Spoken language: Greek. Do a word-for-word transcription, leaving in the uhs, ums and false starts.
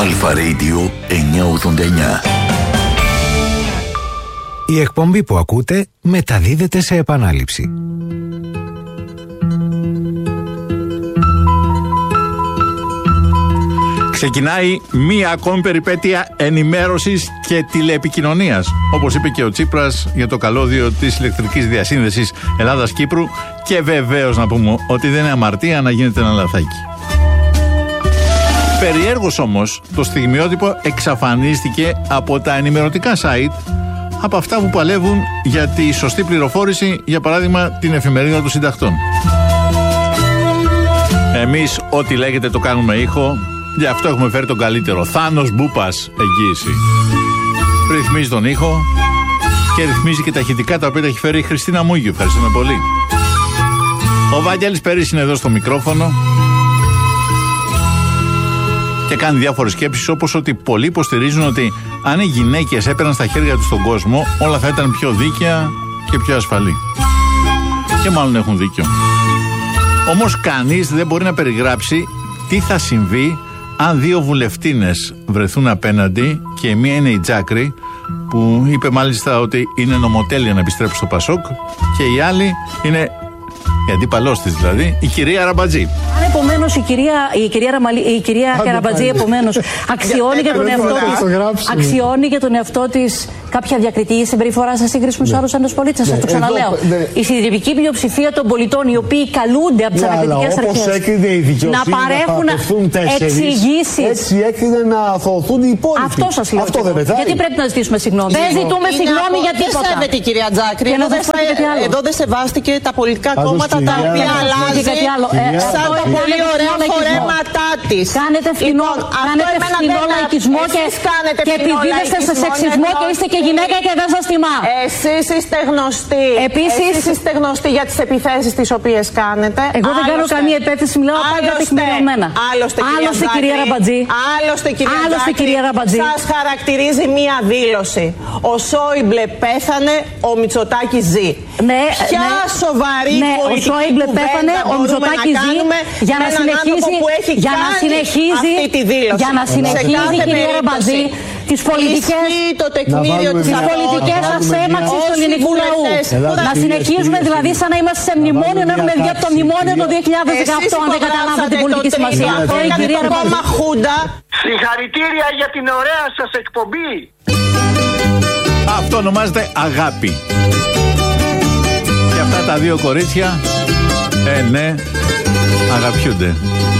Αλφα Radio εννιακόσια ογδόντα εννιά. Η εκπομπή που ακούτε μεταδίδεται σε επανάληψη. Ξεκινάει μία ακόμη περιπέτεια ενημέρωσης και τηλεεπικοινωνίας. Όπως είπε και ο Τσίπρας για το καλώδιο της ηλεκτρικής διασύνδεσης Ελλάδας-Κύπρου. Και βεβαίως να πούμε ότι δεν είναι αμαρτία να γίνεται ένα λαθάκι. Περιέργως όμως το στιγμιότυπο εξαφανίστηκε από τα ενημερωτικά site, από αυτά που παλεύουν για τη σωστή πληροφόρηση, για παράδειγμα την εφημερίδα των συντακτών. Εμείς ό,τι λέγεται το κάνουμε ήχο, γι' αυτό έχουμε φέρει τον καλύτερο. Θάνος Μπούπας εγγύηση. Ρυθμίζει τον ήχο και ρυθμίζει και τα ηχητικά, τα οποία τα έχει φέρει η Χριστίνα Μούγιου. Ευχαριστούμε πολύ. Ο Βάγγελης Περής είναι εδώ στο μικρόφωνο και κάνει διάφορες σκέψεις, όπως ότι πολλοί υποστηρίζουν ότι αν οι γυναίκες έπαιρναν στα χέρια τους τον κόσμο, όλα θα ήταν πιο δίκαια και πιο ασφαλή. Και μάλλον έχουν δίκιο. Όμως κανείς δεν μπορεί να περιγράψει τι θα συμβεί αν δύο βουλευτίνες βρεθούν απέναντι και η μία είναι η Τζάκρη, που είπε μάλιστα ότι είναι νομοτέλεια να επιστρέψει στο Πασόκ, και η άλλη είναι η αντίπαλός της, δηλαδή η κυρία Ραμπατζή. Αν επομένως η κυρία, η κυρία, Ραμαλή, η κυρία Καραμπατζή επομένως αξιώνει για τον εαυτό της, αξιώνει για τον εαυτό της κάποια διακριτική συμπεριφορά σε σύγκριση με τους άλλους Έλληνες πολίτες. Σας το ξαναλέω. Η συντριπτική πλειοψηφία των πολιτών, οι οποίοι καλούνται από τις ανακριτικές αρχές να παρέχουν εξηγήσεις. Έτσι έκρινε να αθωωωθούν οι υπόλοιποι. Αυτό σας λέω. Γιατί πρέπει να ζητήσουμε συγγνώμη? Δεν ζητούμε συγγνώμη για τίποτα. Δεν σέβεται η κυρία Τζάκρη. Εδώ δεν σεβάστηκε τα πολιτικά κόμματα τα οποία αλλάζει σαν τα πολύ ωραία φορέματά της. Κάνετε φθηνό λαϊκισμό και επιδίδεστε σε σεξισμό και είστε και γυναίκα και δεν σας τιμά. Εσείς είστε γνωστοί. Επίσης Εσείς είστε γνωστοί για τις επιθέσεις τις οποίες κάνετε. Εγώ δεν κάνω καμία επίθεση, μιλάω πάντα τεκμηριωμένα. Άλλωστε, άλλωστε κυρία Ραμπατζή. Άλλωστε κυρία άλλωστε, κυρία Ραμπατζή. Σας χαρακτηρίζει μία δήλωση. Ο Σόιμπλε πέθανε, ο Μητσοτάκης ζει. Ναι, ποια ναι, σοβαρή ναι, πολιτική ο Σόιμπλε πέθανε, ο Μητσοτάκης ζει για να συνεχίζει, για να συνεχίζει, για να συνεχίζει κυρία Ραμπατζή τις πολιτικές, το τεκμήριο τις πολιτικές σας έμαξης του ελληνικού λαού. Να συνεχίζουμε δηλαδή σαν να είμαστε σε μνημόνιο, να έχουμε βγει από το μνημόνιο το δύο χιλιάδες δεκαοκτώ, αν δεν καταλάβατε την πολιτική σημασία. Αυτό η κυρία Ραμπατζή. Συγχαρητήρια για την ωραία σας εκπομπή. Αυτό ονομάζεται αγάπη. Και αυτά τα δύο κορίτσια, ε ναι, αγαπιούνται.